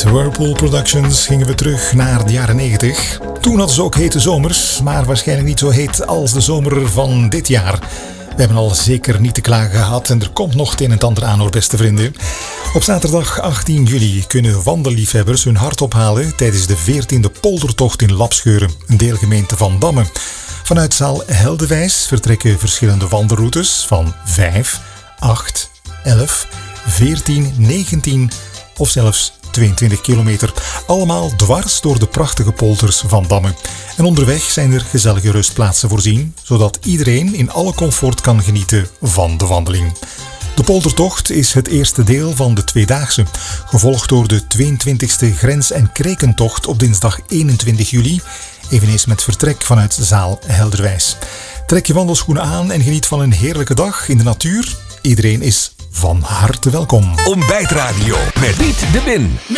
Whirlpool Productions gingen we terug naar de jaren 90. Toen hadden ze ook hete zomers, maar waarschijnlijk niet zo heet als de zomer van dit jaar. We hebben al zeker niet te klagen gehad en er komt nog het een en ander aan, hoor, beste vrienden. Op zaterdag 18 juli kunnen wandelliefhebbers hun hart ophalen tijdens de 14e poldertocht in Lapscheuren, een deelgemeente van Damme. Vanuit zaal Heldewijs vertrekken verschillende wandelroutes van 5, 8, 11, 14, 19 of zelfs 22 kilometer. Allemaal dwars door de prachtige polders van Damme. En onderweg zijn er gezellige rustplaatsen voorzien, zodat iedereen in alle comfort kan genieten van de wandeling. De poldertocht is het eerste deel van de tweedaagse, gevolgd door de 22e grens- en krekentocht op dinsdag 21 juli, eveneens met vertrek vanuit zaal Helderwijs. Trek je wandelschoenen aan en geniet van een heerlijke dag in de natuur. Iedereen is van harte welkom. Ontbijtradio met Piet de Win.